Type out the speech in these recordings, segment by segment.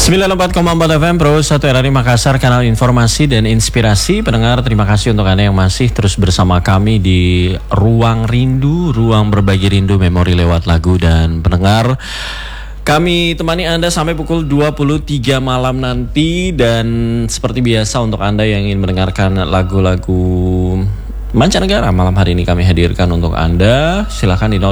94,4 FM Pro 1 RRI Makassar, kanal informasi dan inspirasi. Pendengar, terima kasih untuk Anda yang masih terus bersama kami di Ruang Rindu, ruang berbagi rindu memori lewat lagu. Dan pendengar, kami temani Anda sampai pukul 23 malam nanti. Dan seperti biasa, untuk Anda yang ingin mendengarkan lagu-lagu mancanegara, malam hari ini kami hadirkan untuk Anda. Silakan di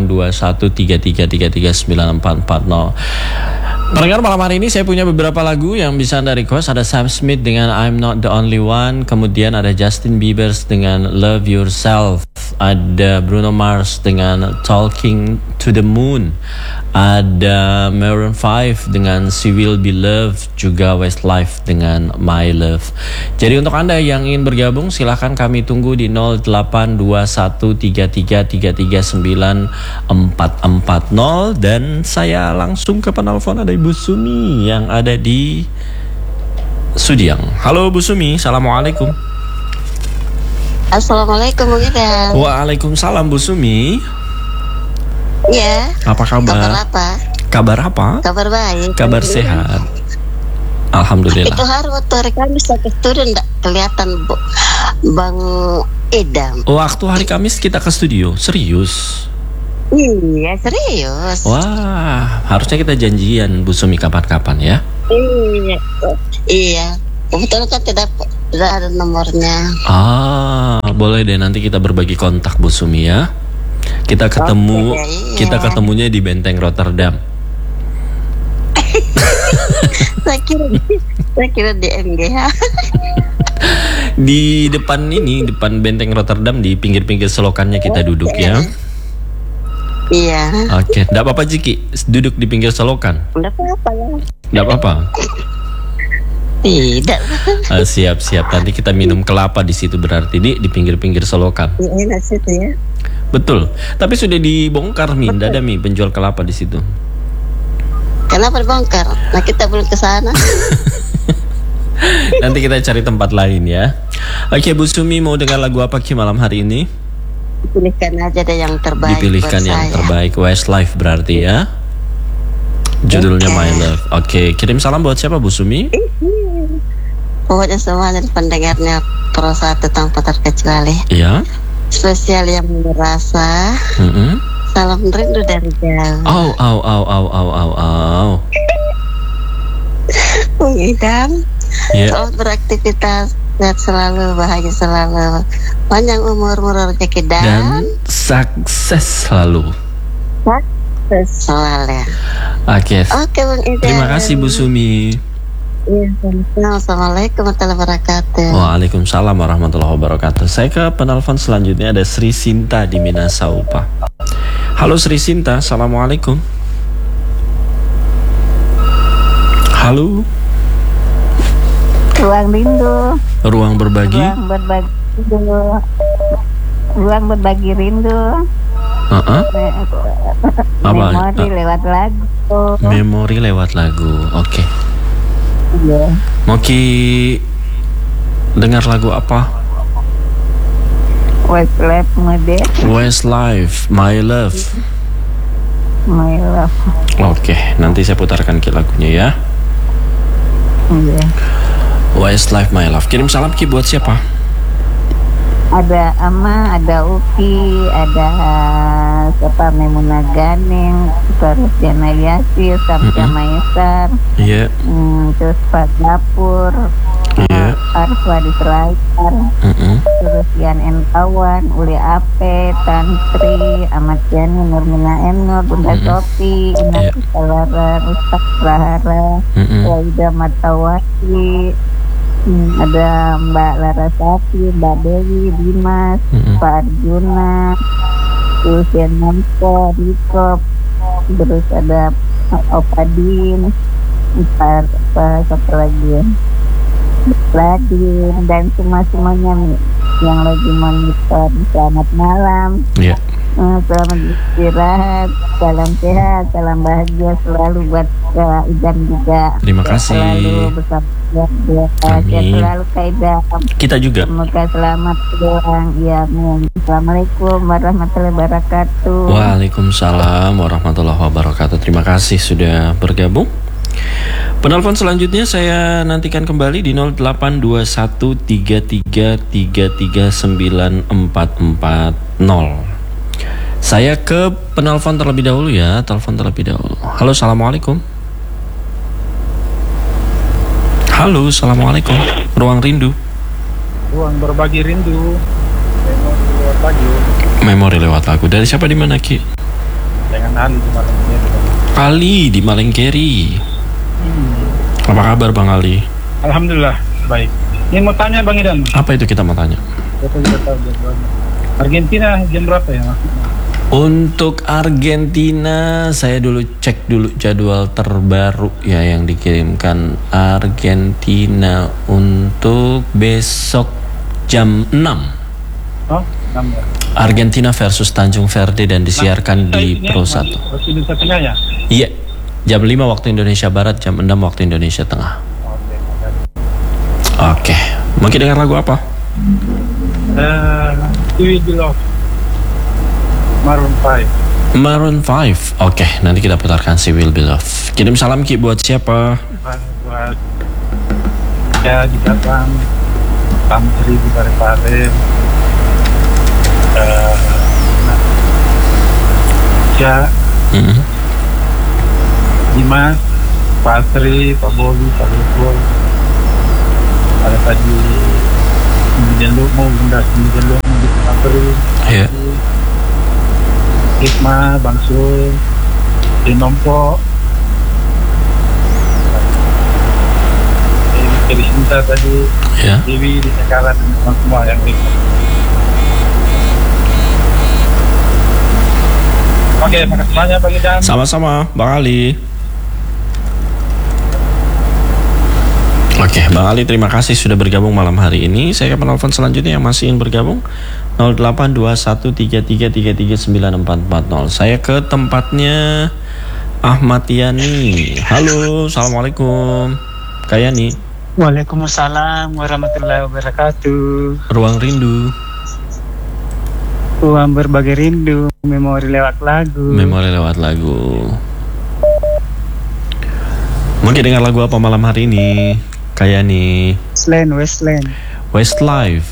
082133339440. Pendengar, malam hari ini saya punya beberapa lagu yang bisa Anda request. Ada Sam Smith dengan I'm Not The Only One. Kemudian ada Justin Bieber dengan Love Yourself. Ada Bruno Mars dengan Talking to the Moon. Ada Maroon 5 dengan She Will Be Loved. Juga Westlife dengan My Love. Jadi untuk Anda yang ingin bergabung, silahkan kami tunggu di 082133339440. Dan saya langsung ke penelpon. Ada Ibu Sumi yang ada di Sudiang. Halo Bu Sumi, Assalamualaikum. Assalamualaikum Bu Gidan. Waalaikumsalam Bu Sumi. Iya. Apa kabar? Kabar apa? Kabar apa? Kabar baik. Kabar sehat. Alhamdulillah. Itu hari waktu hari Kamis ke studio enggak kelihatan Bu Bang Edam. Waktu hari Kamis kita ke studio, serius? Iya, serius. Wah, harusnya kita janjian Bu Sumi kapan-kapan ya. Iya. Kebetulan kan tidak ada nomornya. Boleh deh, nanti kita berbagi kontak Bu Sumi ya. Kita ketemu, iya. Kita ketemunya di Benteng Rotterdam. saya kira di MGH. Di depan depan Benteng Rotterdam, di pinggir-pinggir selokannya kita duduk ya. Iya. Oke, enggak apa-apa Jiki, duduk di pinggir selokan. Enggak apa-apa ya. Enggak apa-apa. Tidak. Siap-siap, nanti kita minum kelapa di situ, berarti di pinggir-pinggir selokan. Enak situ ya. Betul. Tapi sudah dibongkar enggak ada penjual kelapa di situ. Kenapa dibongkar? Nah, kita belum ke sana. Nanti kita cari tempat lain ya. Oke, Bu Sumi mau dengar lagu apa Ki malam hari ini? Dipilihkan aja deh yang terbaik. Dipilihkan yang terbaik, Westlife berarti ya. Judulnya My Love. Oke, kirim salam buat siapa Bu Sumi? Pokoknya semuanya pendengarnya Pro 1 tanpa terkecuali. Iya. Spesial yang merasa. Salam rindu dari jauh. Idam. Selamat beraktivitas. Sehat selalu, bahagia selalu, panjang umur, murah rezeki dan sukses selalu. Sukses selalu. Oke, Bang Idam. Terima kasih Bu Sumi. Iya, Assalamualaikum warahmatullahi wabarakatuh. Waalaikumsalam warahmatullahi wabarakatuh. Saya ke penelpon selanjutnya, ada Sri Sinta di Minasaupa. Halo Sri Sinta, Assalamualaikum. Halo. Ruang rindu. Ruang berbagi. Ruang berbagi rindu. Memori lewat lagu. Memori lewat lagu. Oke. Iya. Mau Ki dengar lagu apa? Westlife mode. Westlife, My Love. My Love. Oke, nanti saya putarkan Ki lagunya ya. Iya. Westlife, My Love. Kirim salam Ki buat siapa? Ada Ama, ada Uki, ada siapa, Memuna Ganeng, terus Jana Yasir, Samsia Maesar. Iya. Terus Pak Dapur. Iya. Arfa di Selayar. Terus Yan Entawan, Uli Ape, Tantri, Ahmad Yani, Nurmina Enur, Bunda Sofi, Ina Salara, Rustak Rahara, Waida Matawati. Ada Mbak Larasati, Mbak Dewi, Dimas, Pak Arjuna, terus Yanampo, Rikop, terus ada Opadin, siapa lagi ya? Ladin, dan semuanya yang lagi monitor. Selamat malam. Iya. Selamat istirahat, salam sehat, salam bahagia selalu buat Idam juga. Terima kasih. Selalu bersama selalu Kaida. Kita juga. Semoga selamat pulang. Ya, amin. Assalamualaikum warahmatullahi wabarakatuh. Waalaikumsalam warahmatullahi wabarakatuh. Terima kasih sudah bergabung. Penelpon selanjutnya saya nantikan kembali di 082133339440. Saya ke penelpon terlebih dahulu ya, telepon terlebih dahulu. Halo, assalamualaikum. Halo, assalamualaikum. Ruang Rindu. Ruang berbagi rindu. Memori lewat lagu. Memori lewat lagu. Dari siapa, di mana, Ki? Dengan Ali di Malengkeri. Ali di Malengkeri. Apa kabar Bang Ali? Alhamdulillah baik. Ini mau tanya Bang Idan. Apa itu kita mau tanya? Argentina jam berapa ya? Untuk Argentina, saya dulu cek dulu jadwal terbaru ya yang dikirimkan. Argentina untuk besok jam 6. Oh, 6 ya. Argentina versus Tanjung Verde dan disiarkan di Pro 1. Indonesia Tengah ya? Iya, jam 5 waktu Indonesia Barat, jam 6 waktu Indonesia Tengah. Oke. Mungkin dengar lagu apa? We Belong, Maroon 5. Maroon 5. Oke, nanti kita putarkan si Will Be Love. Kirim salam Ki buat siapa? Buat ya di Batam, Tamri di Parepare, ya, Dimas, Pak Asri, Pak Boli, Pak Lukul, ada tadi Mijeluk, mau Bunda Mijeluk, di Apri, Iya. Hikmah, Bang Sul, di Nompo, Dewi Sinta tadi, Ya. Dewi di Cakaran, semua yang ikut. Oke, makasih banyak Bang Idan. Sama-sama, Bang Ali. Oke, Bang Ali, terima kasih sudah bergabung malam hari ini. Saya ke penelpon selanjutnya yang masih ingin bergabung, 082133339440. Saya ke tempatnya Ahmad Yani. Halo, assalamualaikum, Kak Yani. Waalaikumsalam warahmatullahi wabarakatuh. Ruang Rindu. Ruang berbagi rindu, memori lewat lagu. Memori lewat lagu. Mungkin dengar lagu apa malam hari ini, Kak Yani? Westland. Westlife.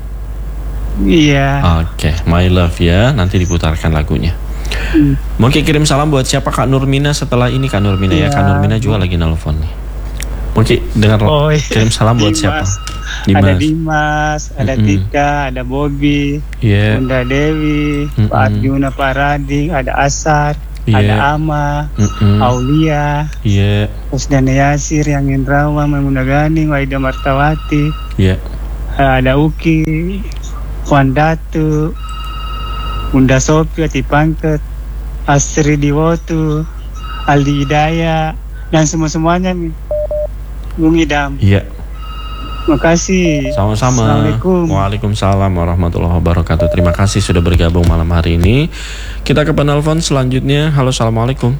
Iya. Oke, My Love ya. Nanti diputarkan lagunya. Mungkin kirim salam buat siapa? Kak Nurmina setelah ini, Kak Nurmina ya. Kak Nurmina juga lagi nelfon nih. Mungkin dengar kirim salam buat siapa? Ada Dimas, ada Tika, ada Bobby, Bunda Dewi, Pak Arjuna, Pak Rading, ada Asar, ada Ama, Aulia, Usdana Yasir, yang Indrawa, Maimuna Ganing, Waida Martawati, ada Uki, Wan Datu, Bunda Sophia, Tipangket, Astri Diwotu, Aldi Hidayah, dan semua-semuanya Bung Idam. Iya. Makasih. Sama-sama. Assalamualaikum. Waalaikumsalam warahmatullahi wabarakatuh. Terima kasih sudah bergabung malam hari ini. Kita ke penelpon selanjutnya. Halo, assalamualaikum.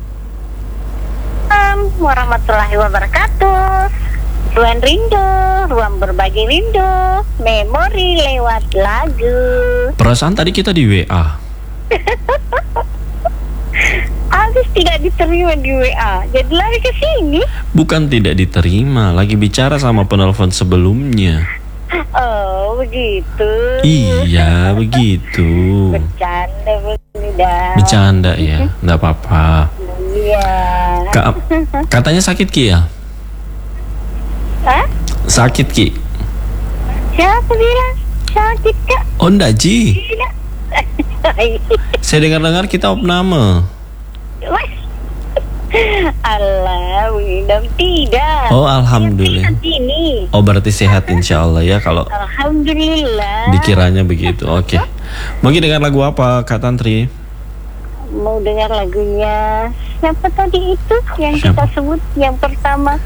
Warahmatullahi wabarakatuh. Ruang rindu, ruang berbagi rindu, memori lewat lagu. Perasaan tadi kita di WA. Habis tidak diterima di WA, jadi lari ke sini. Bukan tidak diterima, lagi bicara sama penelpon sebelumnya. Oh, begitu. Iya, begitu. Bercanda ya, enggak apa-apa. Iya. Katanya sakit Ki ya? Hah? Sakit Ki? Siapa bilang sakit, Kak? Oh, enggak Ji. Tidak. Saya dengar-dengar kita opname. Allah, tidak. Oh, alhamdulillah. Oh, berarti sehat insya Allah ya kalau. Alhamdulillah. Dikiranya begitu. Oke. Mungkin dengar lagu apa, Kak Tantri? Mau dengar lagunya siapa tadi itu yang kita sebut yang pertama?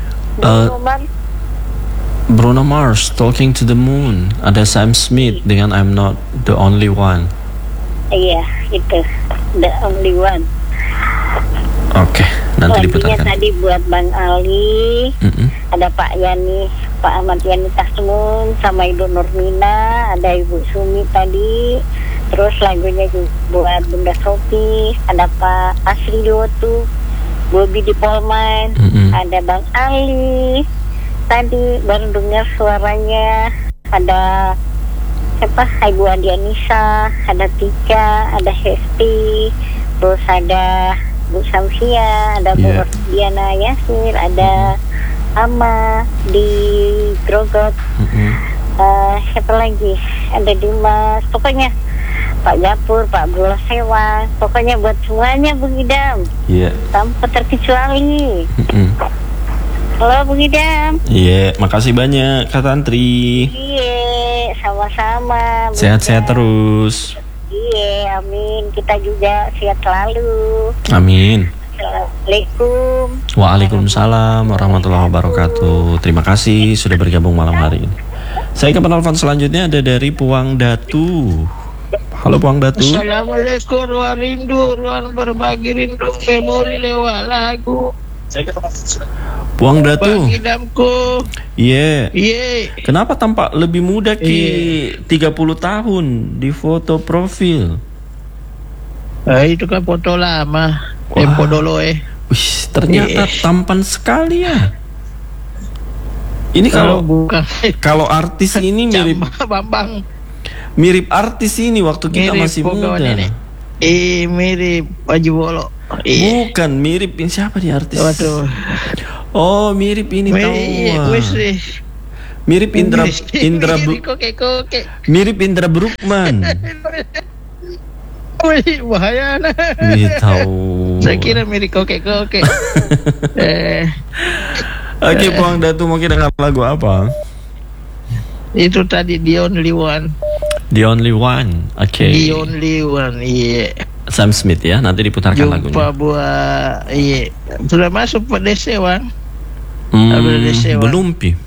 Bruno Mars, Talking to the Moon. Ada Sam Smith dengan I'm Not the Only One. Iya, itu The Only One. Oke, nanti diputarkan. Tadi buat Bang Ali, ada Pak Yani, Pak Ahmad Yani Tasmun, sama Ibu Nurmina, ada Ibu Sumi tadi. Terus lagunya juga buat Bunda Sophie, ada Pak Asri Dotu, Bobi di Polman, ada Bang Ali. Tadi baru dengar suaranya, ada siapa? Ibu Andianisa, ada Tika, ada Hesti, terus ada Bu Samsia, ada Bu Diana Yasir, ada Ama di Grogot, siapa lagi? Ada Dimas, pokoknya Pak Japur, Pak Abdullah Sewa, pokoknya buat semuanya Bung Idam, tanpa terkecuali. Halo Bung Idam. Makasih banyak Kak Tantri. Sama-sama. Sehat-sehat terus. Amin. Kita juga sehat selalu. Amin. Assalamualaikum. Waalaikumsalam warahmatullahi wabarakatuh. Terima kasih sudah bergabung malam hari ini. Saya ke penelpon selanjutnya ada dari Puang Datu. Halo Puang Datu. Assalamualaikum, ruang rindu, ruang berbagi rindu, memori lewat lagu. Puang Datu. Bang Idamku. Kenapa tampak lebih muda Ki? 30 tahun di foto profil. Itu kan foto lama. Tempo dulu ternyata tampan sekali ya. Ini kalau artis ini mirip Bambang. Mirip artis ini waktu kita masih muda. Mirip Baju Bolo. Bukan, mirip ini siapa di artis? Oh, mirip ini tahu. Mirip mirip Indra Brukman. Bahaya nah. Tahu. Saya kira mirip kokek-kokek. Oke, Puang Datu mau kita dengar lagu apa? Itu tadi The Only One. The Only One. Oke. The Only One. Sam Smith ya, nanti diputarkan lagunya. Jumpa buat sudah masuk Pak DC Wan. Belum Pi.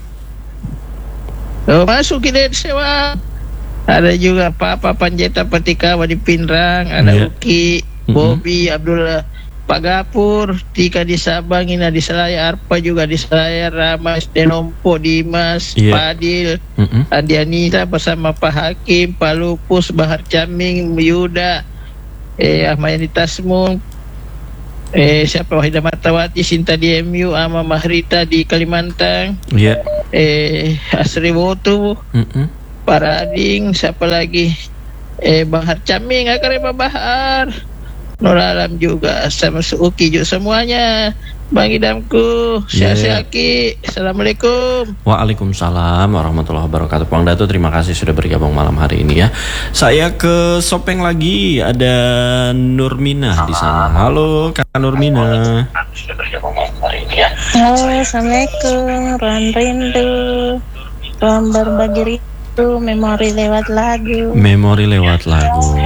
Masuk ke DC Wan. Ada juga Papa Panjeta Patikawa di Pinrang, ada Uki, Bobi, Abdullah, Pak Gapur, Tika di Sabang, Ina di Selayar, Arpa juga di Selayar, Rama Stenompo, Dimas, Fadil, Andianita bersama Pak Hakim, Pak Lupus, Bahar Caming, Yuda, Ahmayani Tasmun, siapa Wahidah Martawati, Sinta di MU, Ama Mahrita di Kalimantan, Asri Wotu, Parading, siapa lagi? Bahar Caming, Akarema Bahar, Nur Alam juga, sama Uki juga semuanya. Bang Idamku, sehat-sehat Ki. Assalamualaikum. Waalaikumsalam warahmatullahi wabarakatuh. Puang Datu, terima kasih sudah bergabung malam hari ini ya. Saya ke Sopeng lagi, ada Nurmina di sana. Halo Kak Nurmina. Halo, assalamualaikum. Ruang rindu, ruang berbagi rindu, memori lewat lagu. Memori lewat lagu.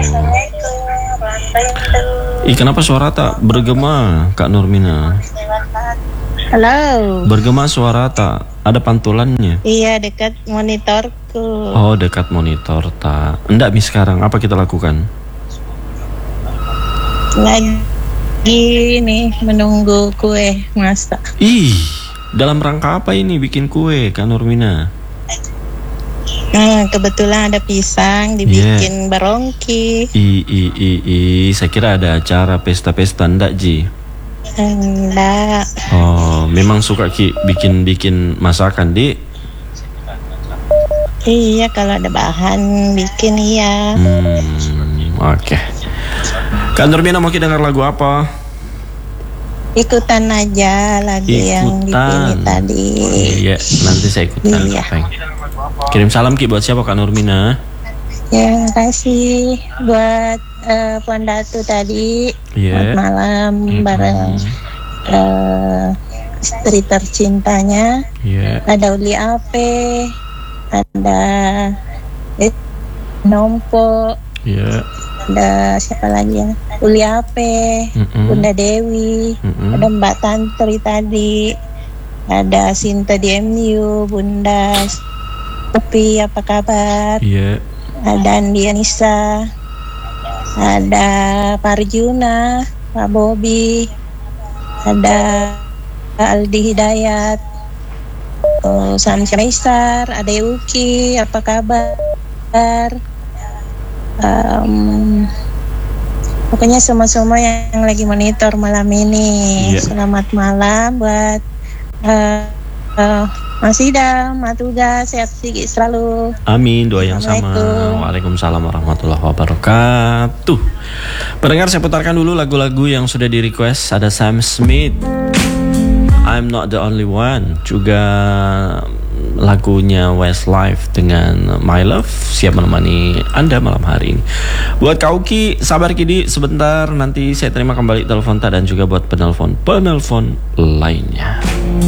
Kenapa suara tak bergema Kak Nurmina? Halo. Bergema suara tak? Ada pantulannya? Iya, dekat monitorku. Oh, dekat monitor tak? Enggak, Mi, sekarang apa kita lakukan? Lagi nih menunggu kue masak. Dalam rangka apa ini bikin kue Kak Nurmina? Kebetulan ada pisang dibikin barongki. Saya kira ada acara pesta-pesta, enggak Ji? Enggak. Oh, memang suka Ki bikin masakan, Dik? Iya, kalau ada bahan bikin iya. Oke. Kak Nurmina mau kita dengar lagu apa? Ikutan aja lagu yang dipilih tadi. Iya, nanti saya ikutan. Iya. Kirim salam Ki buat siapa Kak Nurmina? Ya, kasih buat Puan Datu tadi. Selamat malam bareng istri tercintanya. Ada Uli Ape, ada Nompo, ada siapa lagi ya? Uli Ape, Bunda Dewi, ada Mbak Tantri tadi, ada Sinta di MU, Bunda Upi, apa kabar? Ada Andi Anissa, ada Pak Arjuna, Pak Bobi, ada Aldi Hidayat, Sam Kaisar, ada Uki, apa kabar? Pokoknya semua yang lagi monitor malam ini. Selamat malam buat Mas Idam, Matuga, sehat selalu. Amin, doa yang sama. Waalaikumsalam warahmatullahi wabarakatuh. Pendengar, saya putarkan dulu lagu-lagu yang sudah di request. Ada Sam Smith, I'm Not The Only One. Juga lagunya Westlife dengan My Love siap menemani Anda malam hari ini. Buat Kauki, sabar Kidi sebentar, nanti saya terima kembali telepon dan juga buat penelpon lainnya.